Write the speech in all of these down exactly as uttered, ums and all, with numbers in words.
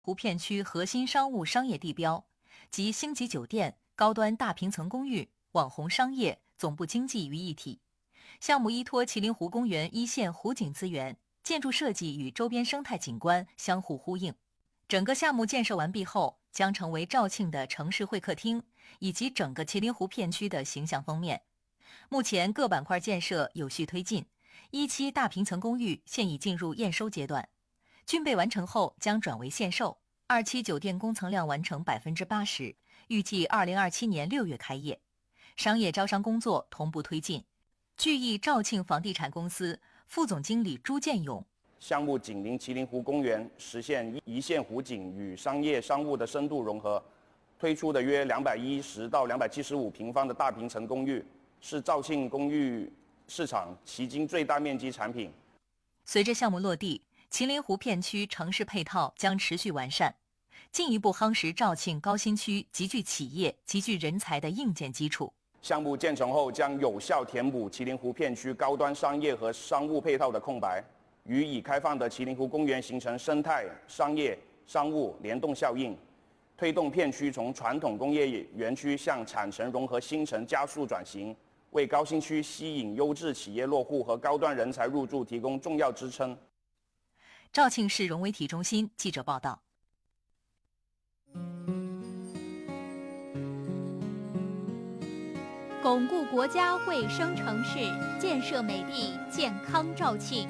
湖片区核心商务商业地标，集星级酒店、高端大平层公寓、网红商业、总部经济于一体。项目依托麒麟湖公园一线湖景资源，建筑设计与周边生态景观相互呼应。整个项目建设完毕后，将成为肇庆的城市会客厅，以及整个麒麟湖片区的形象封面。目前各板块建设有序推进，一期大平层公寓现已进入验收阶段，竣备完成后将转为限售。二期酒店工层量完成百分之八十，预计二零二七年六月开业。商业招商工作同步推进。聚益肇庆房地产公司副总经理朱建勇， 项目紧邻麒麟湖公园，实现一线湖景与商业商务的深度融合，推出的约两百一十到两百七十五平方的大平层公寓，是肇庆公寓市场迄今最大面积产品。 随着项目落地，麒麟湖片区城市配套将持续完善，进一步夯实肇庆高新区集聚企业、集聚人才的硬件基础。 项目建成后，将有效填补麒麟湖片区高端商业和商务配套的空白，与已开放的麒麟湖公园形成生态、商业、商务联动效应，推动片区从传统工业园区向产城融合新城加速转型，为高新区吸引优质企业落户和高端人才入驻提供重要支撑。 肇庆市融媒体中心记者报道。 巩固国家卫生城市，建设美丽健康肇庆。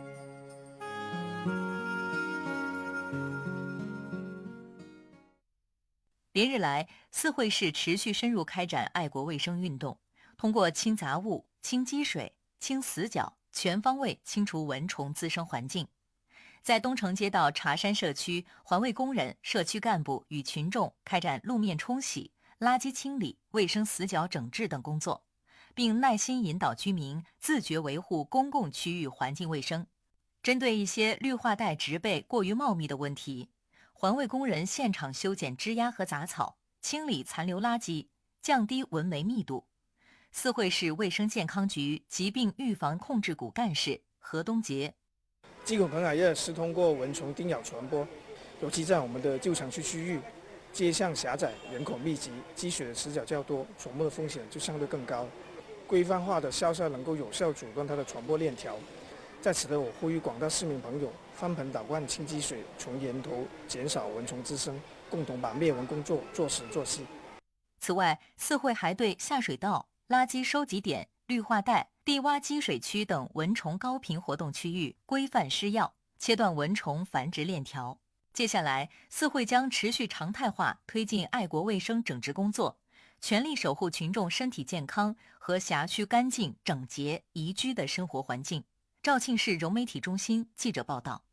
连日来，四惠市持续深入开展爱国卫生运动，通过清杂物、清积水、清死角，全方位清除蚊虫滋生环境。在东城街道茶山社区，环卫工人、社区干部与群众开展路面冲洗、垃圾清理、卫生死角整治等工作，并耐心引导居民自觉维护公共区域环境卫生。针对一些绿化带植被过于茂密的问题，环卫工人现场修剪枝丫和杂草，清理残留垃圾，降低蚊媒密度。四惠市卫生健康局疾病预防控制股干事何东杰， 鸡孔蓬海热是通过蚊虫叮咬传播，尤其在我们的旧城区区域，街巷狭窄、人口密集、积水的死角较多，传播的风险就相对更高。规范化的消杀能够有效阻断它的传播链条。在此呢，我呼吁广大市民朋友翻盆倒灌清积水，从源头减少蚊虫滋生，共同把灭蚊工作做实做细。 此外，四惠还对下水道、垃圾收集点、绿化带、地洼积水区等蚊虫高频活动区域规范施药，切断蚊虫繁殖链条。接下来，四惠将持续常态化推进爱国卫生整治工作，全力守护群众身体健康和辖区干净、整洁、宜居的生活环境。肇庆市融媒体中心记者报道。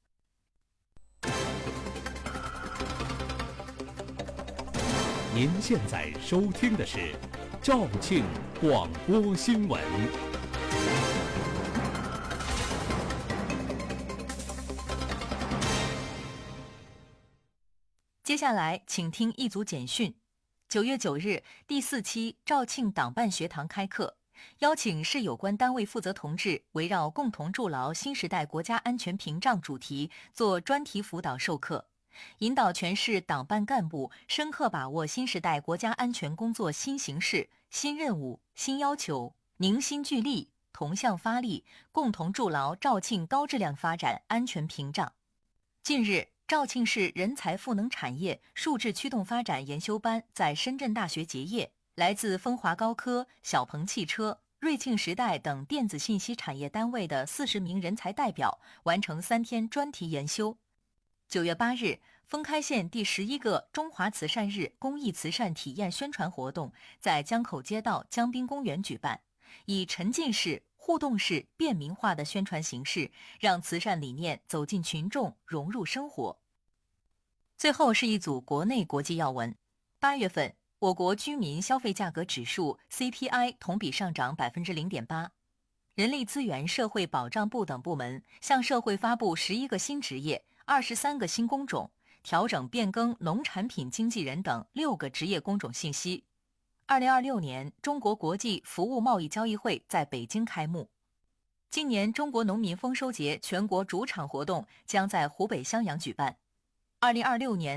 您现在收听的是肇庆广播新闻。 接下来，请听一组简讯。九月九日，第四期肇庆党办学堂开课，邀请市有关单位负责同志围绕共同筑牢新时代国家安全屏障主题做专题辅导授课，引导全市党办干部深刻把握新时代国家安全工作新形势、新任务、新要求，凝心聚力，同向发力，共同筑牢肇庆高质量发展安全屏障。近日，肇庆市人才赋能产业数质驱动发展研修班在深圳大学结业，来自风华高科、小鹏汽车、瑞庆时代等电子信息产业单位的四十名人才代表完成三天专题研修。九月八日，封开县第十一个中华慈善日公益慈善体验宣传活动在江口街道江滨公园举办，以沉浸式、互动式、便民化的宣传形式，让慈善理念走进群众，融入生活。最后是一组国内国际要闻。八月份，我国居民消费价格指数 C P I 同比上涨 百分之零点八。人力资源社会保障部等部门向社会发布十一个新职业、二十三个新工种，调整变更农产品经纪人等六个职业工种信息。二零二六年中国国际服务贸易交易会在北京开幕。今年中国农民丰收节全国主场活动将在湖北襄阳举办。 二零二六年